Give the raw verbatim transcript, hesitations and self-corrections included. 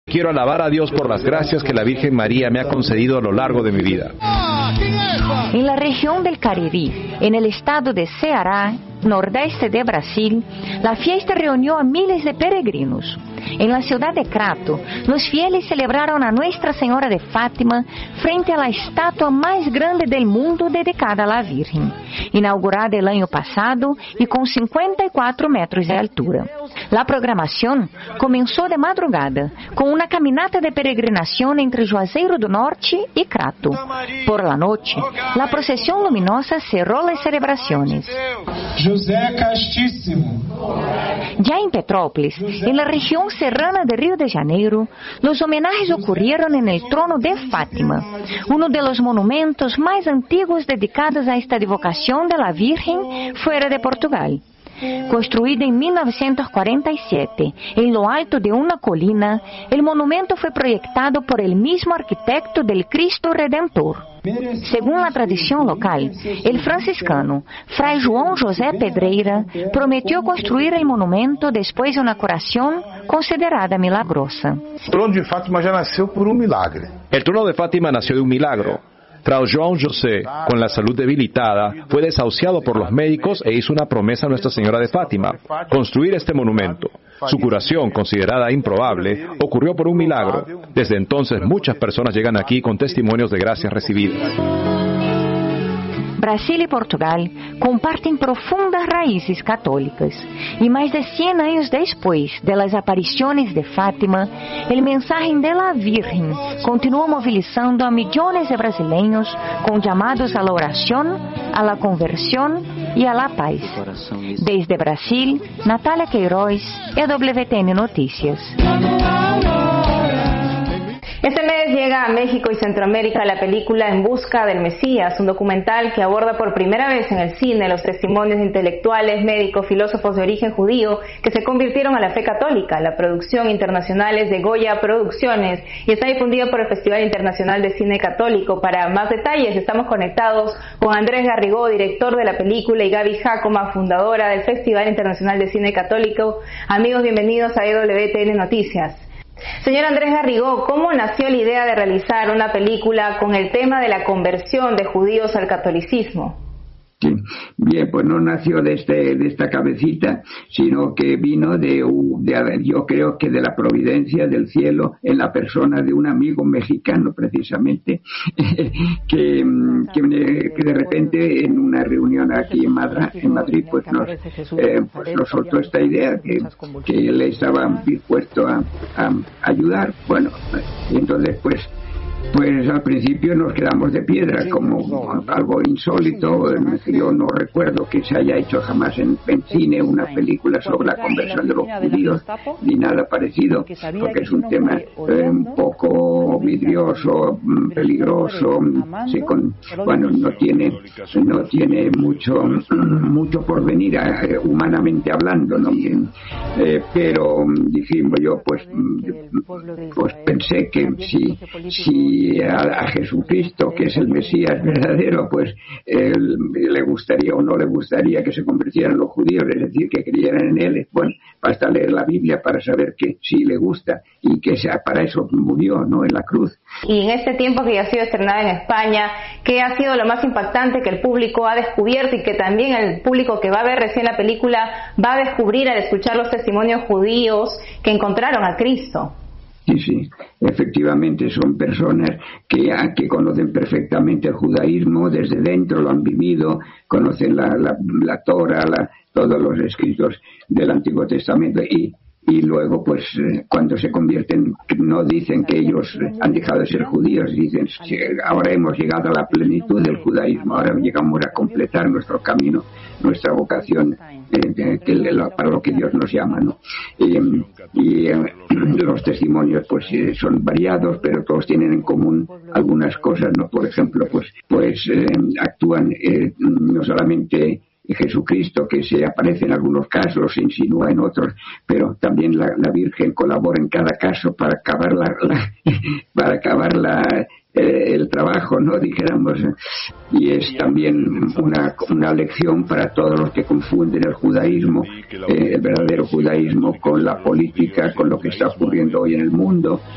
Quiero alabar a Dios por las gracias que la Virgen María me ha concedido a lo largo de mi vida. En la región del Cariri, en el estado de Ceará, nordeste de Brasil, la fiesta reunió a miles de peregrinos. En la ciudad de Crato, los fieles celebraron a Nuestra Señora de Fátima frente a la estatua más grande del mundo dedicada a la Virgen, inaugurada el año pasado y con cincuenta y cuatro metros de altura. La programación comenzó de madrugada con una caminata de peregrinación entre Juazeiro do Norte y Crato. Por la noche, la procesión luminosa cerró las celebraciones. José Castíssimo. Ya en Petrópolis, en la región serrana de Río de Janeiro, los homenajes ocurrieron en el trono de Fátima, uno de los monumentos más antiguos dedicados a esta devocación de la Virgen fuera de Portugal. Construido en mil novecientos cuarenta y siete, en lo alto de una colina, el monumento fue proyectado por el mismo arquitecto del Cristo Redentor. Según la tradición local, el franciscano Fray João José Pedreira prometió construir el monumento después de una curación considerada milagrosa. El trono de Fátima ya nació por un milagre. El trono de Fátima nació de un milagro. Fray João José, con la salud debilitada, fue desahuciado por los médicos e hizo una promesa a Nuestra Señora de Fátima: construir este monumento. Su curación, considerada improbable, ocurrió por un milagro. Desde entonces, muchas personas llegan aquí con testimonios de gracias recibidas. Brasil y Portugal comparten profundas raíces católicas y más de cien años después de las apariciones de Fátima, el mensaje de la Virgen continúa movilizando a millones de brasileños con llamados a la oración, a la conversión y a la paz. Desde Brasil, Natalia Queiroz, E W T N Noticias. Este mes llega a México y Centroamérica la película En busca del Mesías, un documental que aborda por primera vez en el cine los testimonios de intelectuales, médicos, filósofos de origen judío que se convirtieron a la fe católica. La producción internacional es de Goya Producciones y está difundida por el Festival Internacional de Cine Católico. Para más detalles estamos conectados con Andrés Garrigó, director de la película, y Gaby Jacoma, fundadora del Festival Internacional de Cine Católico. Amigos, bienvenidos a E W T N Noticias. Señor Andrés Garrigó, ¿cómo nació la idea de realizar una película con el tema de la conversión de judíos al catolicismo? Sí. Bien, pues no nació de, este, de esta cabecita, sino que vino de, de, yo creo que de la providencia del cielo en la persona de un amigo mexicano, precisamente, que, que, que de repente en una reunión aquí en Madrid, en Madrid pues, nos, eh, pues nos soltó esta idea que, que él estaba dispuesto a, a ayudar. Bueno, y entonces pues Pues al principio nos quedamos de piedra, como algo insólito. Yo no recuerdo que se haya hecho jamás en, en cine una película sobre la conversión de los judíos, ni nada parecido, porque es un tema eh, un poco vidrioso, peligroso, sí, con, bueno, no tiene no tiene mucho mucho por venir, eh, humanamente hablando, ¿no? Eh, pero dijimos yo, pues, pues pensé que si si A, a Jesucristo, que es el Mesías verdadero, pues eh, le gustaría o no le gustaría que se convirtieran los judíos, es decir, que creyeran en él. Bueno, basta leer la Biblia para saber que sí le gusta y que sea, para eso murió, ¿no?, en la cruz. Y en este tiempo que ya ha sido estrenada en España, ¿qué ha sido lo más impactante que el público ha descubierto y que también el público que va a ver recién la película va a descubrir al escuchar los testimonios judíos que encontraron a Cristo? Sí, sí, efectivamente son personas que, que conocen perfectamente el judaísmo desde dentro, lo han vivido, conocen la, la, la Torah, la, todos los escritos del Antiguo Testamento y, y luego pues cuando se convierten no dicen que ellos han dejado de ser judíos, dicen ahora hemos llegado a la plenitud del judaísmo, ahora llegamos a completar nuestro camino, nuestra vocación, eh, que, para lo que Dios nos llama, ¿no? Y, y eh, los testimonios pues eh, son variados, pero todos tienen en común algunas cosas, ¿no? Por ejemplo, pues pues eh, actúan eh, no solamente Jesucristo, que se aparece en algunos casos, se insinúa en otros, pero también la, la Virgen colabora en cada caso para acabar la, la para acabar la eh, el trabajo, ¿no?, dijéramos. Y es también una, una lección para todos los que confunden el judaísmo, eh, el verdadero judaísmo, con la política, con lo que está ocurriendo hoy en el mundo.